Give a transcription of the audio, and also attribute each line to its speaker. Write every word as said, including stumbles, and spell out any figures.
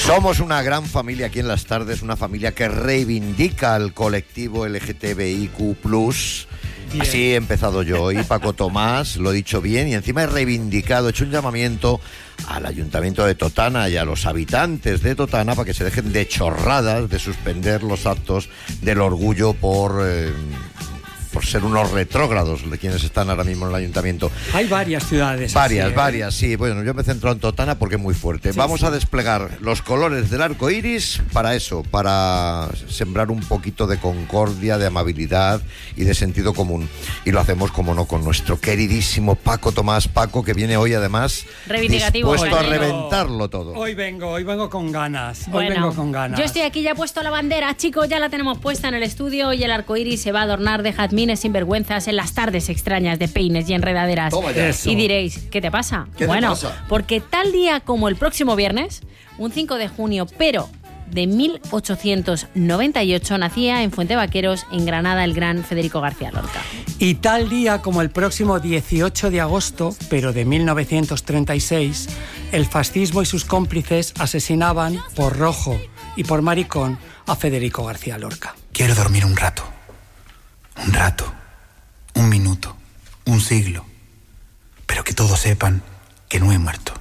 Speaker 1: Somos una gran familia aquí en Las Tardes, una familia que reivindica al colectivo L G T B I Q plus. Bien. Así he empezado yo y Paco Tomás, lo he dicho bien, y encima he reivindicado, he hecho un llamamiento al Ayuntamiento de Totana y a los habitantes de Totana para que se dejen de chorradas de suspender los actos del orgullo por... Eh, por ser unos retrógrados de quienes están ahora mismo en el ayuntamiento.
Speaker 2: Hay varias ciudades.
Speaker 1: Varias,
Speaker 2: así, ¿eh?
Speaker 1: varias, sí. Bueno, yo me centro en Totana porque es muy fuerte. Sí, Vamos sí. a desplegar los colores del arco iris para eso, para sembrar un poquito de concordia, de amabilidad y de sentido común. Y lo hacemos, como no, con nuestro queridísimo Paco Tomás. Paco, que viene hoy además
Speaker 3: reivindicativo,
Speaker 1: dispuesto
Speaker 3: bueno.
Speaker 1: a reventarlo todo.
Speaker 2: Hoy vengo, hoy vengo con ganas. Hoy
Speaker 3: bueno,
Speaker 2: vengo con ganas.
Speaker 3: Yo estoy aquí, ya he puesto la bandera, chicos, ya la tenemos puesta en el estudio y el arco iris se va a adornar de jazmines sinvergüenzas en las tardes extrañas de peines y enredaderas. Y diréis, ¿qué te pasa?
Speaker 1: ¿Qué
Speaker 3: bueno,
Speaker 1: te pasa?
Speaker 3: Porque tal día como el próximo viernes, un cinco de junio, pero de mil ochocientos noventa y ocho, nacía en Fuentevaqueros, en Granada, el gran Federico García Lorca.
Speaker 2: Y tal día como el próximo dieciocho de agosto, pero de mil novecientos treinta y seis, el fascismo y sus cómplices asesinaban por rojo y por maricón a Federico García Lorca.
Speaker 4: Quiero dormir un rato. Un rato, un minuto, un siglo, pero que todos sepan que no he muerto.